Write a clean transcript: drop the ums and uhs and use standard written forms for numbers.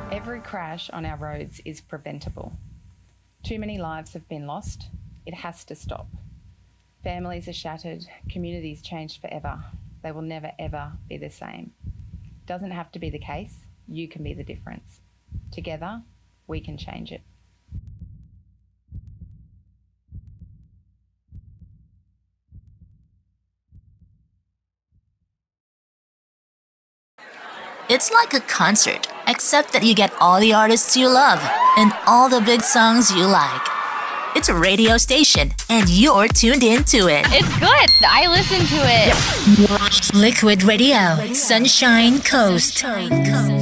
Every crash on our roads is preventable. Too many lives have been lost. It has to stop. Families are shattered, communities changed forever. They will never ever be the same. It doesn't have to be the case. You can be the difference. Together, we can change it. It's like a concert, except that you get all the artists you love and all the big songs you like. It's a radio station, and you're tuned into it. It's good. I listen to it. Liquid Radio, Sunshine Coast.